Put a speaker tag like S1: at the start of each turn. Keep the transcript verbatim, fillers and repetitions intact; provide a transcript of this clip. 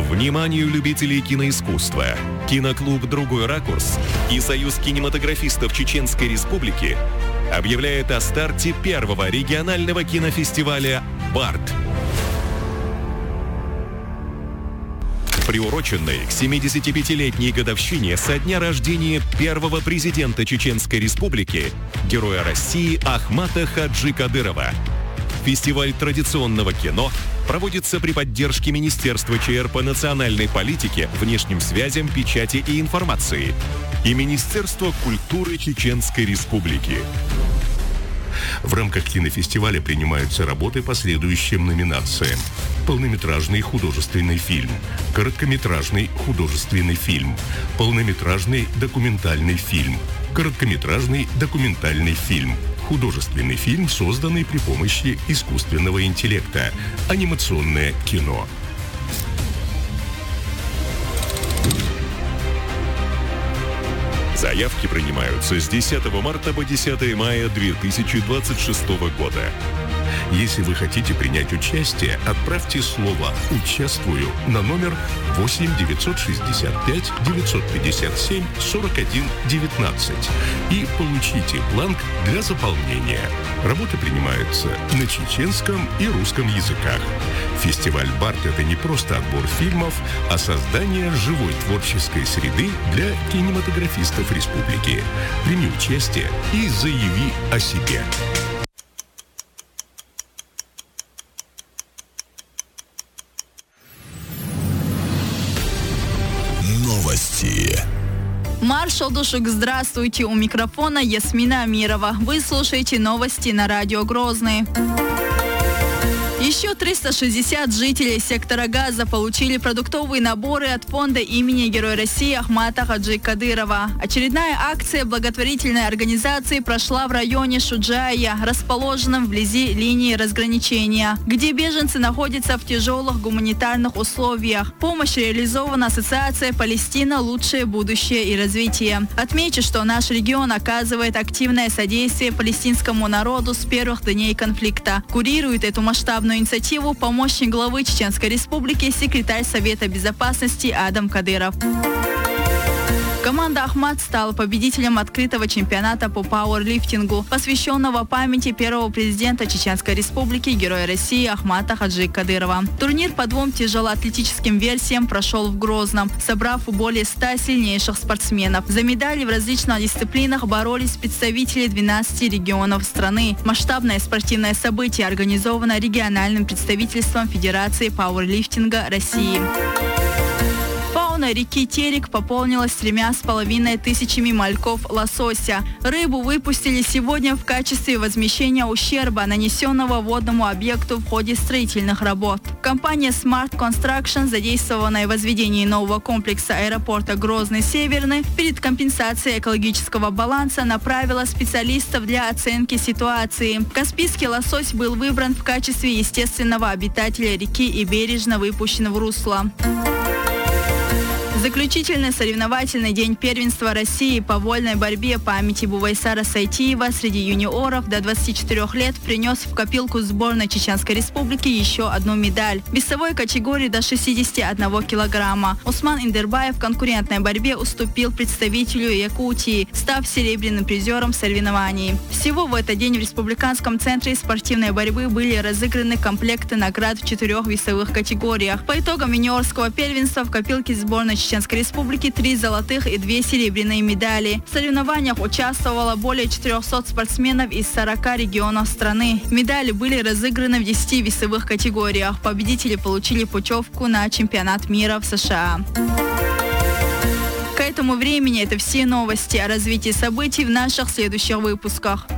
S1: Вниманию любителей киноискусства! Киноклуб «Другой ракурс» и Союз кинематографистов Чеченской Республики объявляет о старте первого регионального кинофестиваля «Барт». Приуроченной к семидесятипятилетней годовщине со дня рождения первого президента Чеченской Республики, героя России Ахмата Хаджи Кадырова. Фестиваль традиционного кино проводится при поддержке Министерства ЧР по национальной политике, внешним связям, печати и информации и Министерства культуры Чеченской Республики.
S2: В рамках кинофестиваля принимаются работы по следующим номинациям: полнометражный художественный фильм, короткометражный художественный фильм, полнометражный документальный фильм, короткометражный документальный фильм, художественный фильм, созданный при помощи искусственного интеллекта, анимационное кино.
S1: Заявки принимаются с десятого марта по десятое мая две тысячи двадцать шестого года.
S2: Если вы хотите принять участие, отправьте слово «Участвую» на номер восемь девятьсот шестьдесят пять девятьсот пятьдесят семь сорок один девятнадцать и получите бланк для заполнения. Работы принимаются на чеченском и русском языках. Фестиваль «Барт» — это не просто отбор фильмов, а создание живой творческой среды для кинематографистов республики. Прими участие и заяви о себе.
S3: Новости.
S4: Маршал Душук, здравствуйте. У микрофона Ясмина Амирова. Вы слушаете новости на радио Грозный. Еще триста шестьдесят жителей сектора Газа получили продуктовые наборы от фонда имени Героя России Ахмата Хаджи Кадырова. Очередная акция благотворительной организации прошла в районе Шуджая, расположенном вблизи линии разграничения, где беженцы находятся в тяжелых гуманитарных условиях. Помощь реализована Ассоциацией «Палестина. Лучшее будущее и развитие». Отмечу, что наш регион оказывает активное содействие палестинскому народу с первых дней конфликта. Курирует эту масштабную инициативу помощник главы Чеченской Республики, секретарь Совета Безопасности Адам Кадыров. Команда «Ахмат» стала победителем открытого чемпионата по пауэрлифтингу, посвященного памяти первого президента Чеченской Республики, Героя России Ахмата Хаджи Кадырова. Турнир по двум тяжелоатлетическим версиям прошел в Грозном, собрав более ста сильнейших спортсменов. За медали в различных дисциплинах боролись представители двенадцати регионов страны. Масштабное спортивное событие организовано региональным представительством Федерации пауэрлифтинга России. Фауна реки Терек пополнилась тремя с половиной тысячами мальков лосося. Рыбу выпустили сегодня в качестве возмещения ущерба, нанесенного водному объекту в ходе строительных работ. Компания Smart Construction, задействованная в возведении нового комплекса аэропорта Грозный-Северный, перед компенсацией экологического баланса направила специалистов для оценки ситуации. Каспийский лосось был выбран в качестве естественного обитателя реки и бережно выпущен в русло. Заключительный соревновательный день первенства России по вольной борьбе памяти Бувайсара Сайтиева среди юниоров до двадцати четырёх лет принес в копилку сборной Чеченской Республики еще одну медаль. В весовой категории до шестидесяти одного килограмма. Усман Индербаев в конкурентной борьбе уступил представителю Якутии, став серебряным призером соревнований. Всего в этот день в Республиканском центре спортивной борьбы были разыграны комплекты наград в четырех весовых категориях. По итогам юниорского первенства в копилке сборной Чеченской Республики три золотых и две серебряные медали. В соревнованиях участвовало более четырехсот спортсменов из сорока регионов страны. Медали были разыграны в десяти весовых категориях. Победители получили путевку на чемпионат мира в США. К этому времени это все новости о развитии событий в наших следующих выпусках.